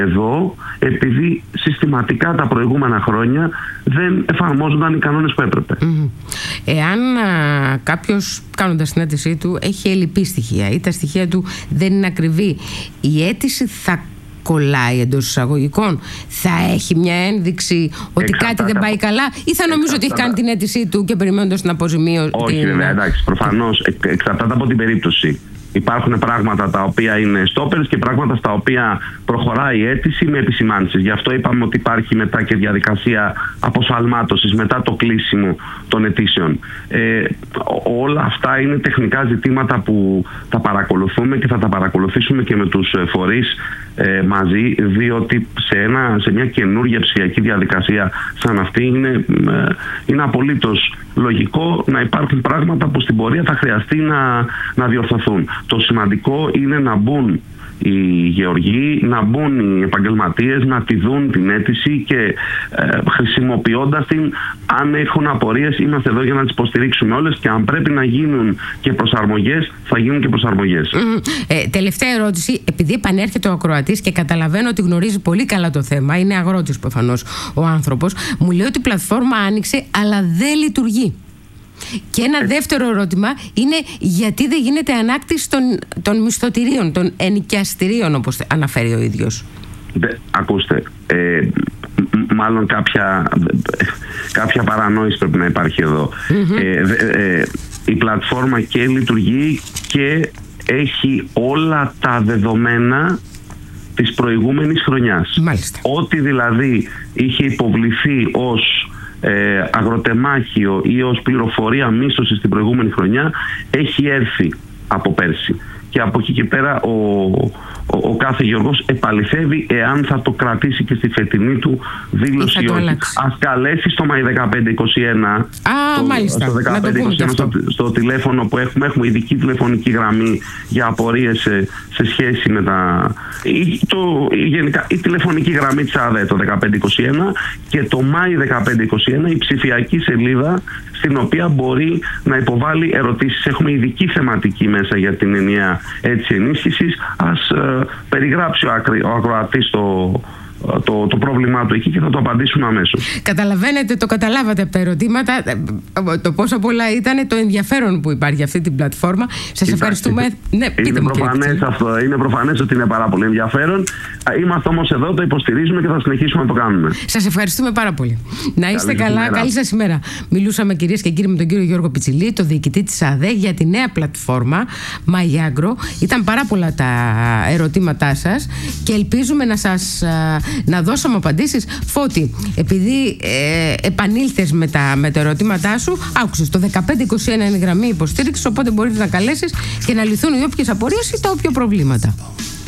Εδώ, επειδή συστηματικά τα προηγούμενα χρόνια δεν εφαρμόζονταν οι κανόνες που έπρεπε. Εάν κάποιος κάνοντας την αίτησή του έχει ελλειπή στοιχεία ή τα στοιχεία του δεν είναι ακριβή, η αίτηση θα κολλάει εντός εισαγωγικών, θα έχει μια ένδειξη ότι κάτι δεν πάει καλά, ή θα νομίζω ότι έχει κάνει την αίτησή του και περιμένοντας την αποζημίωση? Όχι, βέβαια, εντάξει, προφανώς εξαρτάται από την περίπτωση. Υπάρχουν πράγματα τα οποία είναι στόπερς και πράγματα στα οποία προχωράει η αίτηση με επισημάνσεις. Γι' αυτό είπαμε ότι υπάρχει μετά και διαδικασία αποσφαλμάτωσης μετά το κλείσιμο των αιτήσεων. Όλα αυτά είναι τεχνικά ζητήματα που τα παρακολουθούμε και θα τα παρακολουθήσουμε και με τους φορείς μαζί, διότι σε μια καινούργια ψηφιακή διαδικασία σαν αυτή είναι απολύτως λογικό να υπάρχουν πράγματα που στην πορεία θα χρειαστεί να διορθωθούν. Το σημαντικό είναι να μπουν οι γεωργοί, να μπουν οι επαγγελματίες, να τη δουν την αίτηση και χρησιμοποιώντας την, αν έχουν απορίες, είμαστε εδώ για να τις υποστηρίξουμε όλες, και αν πρέπει να γίνουν και προσαρμογές, θα γίνουν και προσαρμογές. Τελευταία ερώτηση, επειδή επανέρχεται ο ακροατής και καταλαβαίνω ότι γνωρίζει πολύ καλά το θέμα, είναι αγρότης προφανώς ο άνθρωπος, μου λέει ότι η πλατφόρμα άνοιξε αλλά δεν λειτουργεί. Και ένα δεύτερο ερώτημα είναι γιατί δεν γίνεται ανάκτηση των μισθωτηρίων, των ενοικιαστηρίων, όπως αναφέρει ο ίδιος. Ακούστε, μάλλον κάποια παρανόηση πρέπει να υπάρχει εδώ. Η πλατφόρμα και λειτουργεί και έχει όλα τα δεδομένα της προηγούμενης χρονιάς. Μάλιστα. Ό,τι δηλαδή είχε υποβληθεί ως αγροτεμάχιο ή ως πληροφορία μίσθωσης στην προηγούμενη χρονιά έχει έρθει από πέρσι. Και από εκεί και πέρα ο κάθε γεωργός επαληθεύει εάν θα το κρατήσει και στη φετινή του δήλωση ή όχι. Ας καλέσει στο ΜΑΙ 1521. Μάλιστα. Στο τηλέφωνο που έχουμε ειδική τηλεφωνική γραμμή για απορίες σε σχέση με γενικά η τηλεφωνική γραμμή της ΑΔΕ το 1521 και το ΜΑΙ 1521 η ψηφιακή σελίδα στην οποία μπορεί να υποβάλει ερωτήσεις. Έχουμε ειδική θεματική μέσα για την ενιαία αίτηση ενίσχυσης. Ας περιγράψει ο ακροατής το πρόβλημά του εκεί και θα το απαντήσουμε αμέσως. Καταλαβαίνετε, το καταλάβατε από τα ερωτήματα, το πόσο πολλά ήταν το ενδιαφέρον που υπάρχει αυτή την πλατφόρμα. Σας ευχαριστούμε. Ναι, πείτε μου, είναι προφανές ότι είναι πάρα πολύ ενδιαφέρον. Είμαστε όμως εδώ, το υποστηρίζουμε και θα συνεχίσουμε να το κάνουμε. Σας ευχαριστούμε πάρα πολύ. Να είστε καλά. Καλή σας ημέρα. Μιλούσαμε, κυρίες και κύριοι, με τον κύριο Γιώργο Πιτσιλή, το διοικητή της ΑΔΕ, για τη νέα πλατφόρμα My Agro. Ήταν πάρα πολλά τα ερωτήματά σας και ελπίζουμε να δώσουμε απαντήσεις. Φώτη, επειδή επανήλθες με τα ερωτήματά σου, άκουσες, το 1521 είναι η γραμμή υποστήριξης, οπότε μπορείς να καλέσεις και να λυθούν οι όποιες απορίες ή τα όποια προβλήματα.